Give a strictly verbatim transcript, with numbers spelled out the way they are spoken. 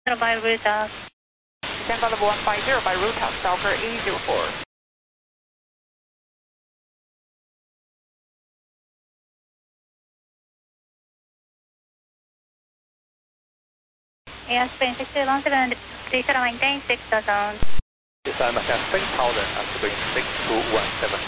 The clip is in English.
by route of. Stand by level one five zero by route of Stalker eight zero four. Airspace six two one seven, please maintain six thousand. Descend Machine six thousand and spring six two one seven.